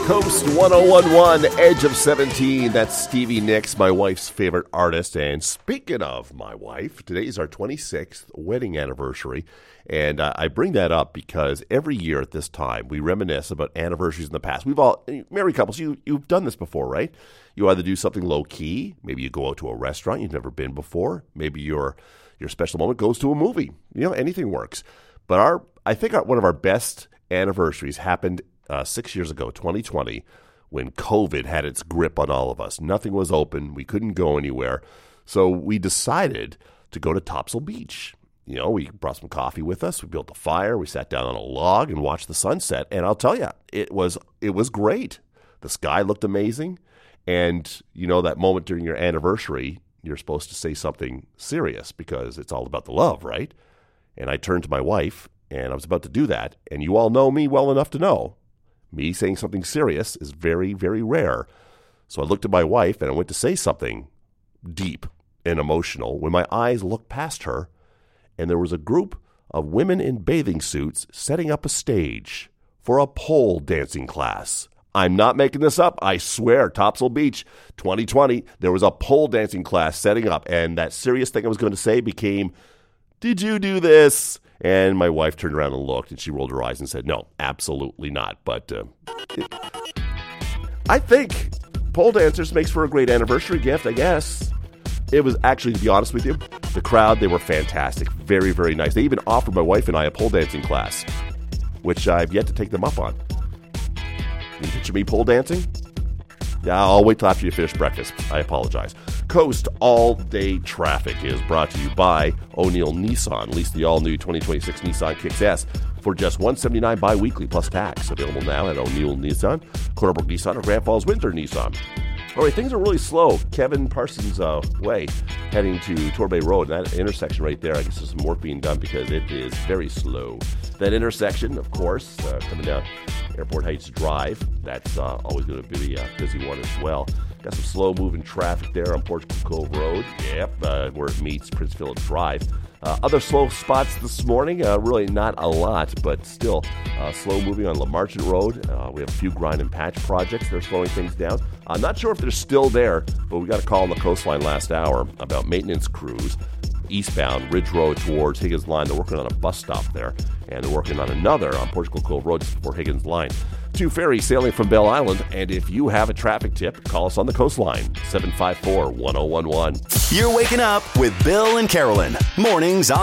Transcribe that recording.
Coast 1011, Edge of 17. That's Stevie Nicks, my wife's favorite artist. And speaking of my wife, today's our 26th wedding anniversary. And I bring that up because every year at this time, we reminisce about anniversaries in the past. We've all, married couples, you've done this before, right? You either do something low-key. Maybe you go out to a restaurant you've never been before. Maybe your special moment goes to a movie. Anything works. But I think one of our best anniversaries happened 6 years ago, 2020, when COVID had its grip on all of us. Nothing was open. We couldn't go anywhere. So we decided to go to Topsail Beach. We brought some coffee with us. We built a fire. We sat down on a log and watched the sunset. And I'll tell you, it was great. The sky looked amazing. And, that moment during your anniversary, you're supposed to say something serious because it's all about the love, right? And I turned to my wife, and I was about to do that. And you all know me well enough to know me saying something serious is very, very rare. So I looked at my wife, and I went to say something deep and emotional when my eyes looked past her, and there was a group of women in bathing suits setting up a stage for a pole dancing class. I'm not making this up. I swear, Topsail Beach, 2020, there was a pole dancing class setting up, and that serious thing I was going to say became, "Did you do this?" And my wife turned around and looked, and she rolled her eyes and said, "No, absolutely not." But I think pole dancers makes for a great anniversary gift, I guess. It was actually, to be honest with you, the crowd, they were fantastic. Very, very nice. They even offered my wife and I a pole dancing class, which I've yet to take them up on. Can you picture me pole dancing? Yeah, I'll wait till after you finish breakfast. I apologize. Coast All-Day Traffic is brought to you by O'Neill Nissan. Lease the all-new 2026 Nissan Kicks S for just $179 bi-weekly plus tax. Available now at O'Neill Nissan, Cornerbrook Nissan, or Grand Falls Winter Nissan. All right, things are really slow. Kevin Parsons Way, heading to Torbay Road. That intersection right there, I guess there's some work being done because it is very slow. That intersection, of course, coming down Airport Heights Drive, that's always going to be a busy one as well. Got some slow-moving traffic there on Portugal Cove Road. Yep, where it meets Prince Philip Drive. Other slow spots this morning, really not a lot, but still slow-moving on Lamarchant Road. We have a few grind and patch projects that are slowing things down. I'm not sure if they're still there, but we got a call on the coastline last hour about maintenance crews eastbound Ridge Road towards Higgins Line. They're working on a bus stop there, and they're working on another on Portugal Cove Road just before Higgins Line. 2 ferries sailing from Bell Island, and if you have a traffic tip, call us on the coastline, 754-1011. You're waking up with Bill and Carolyn. Mornings on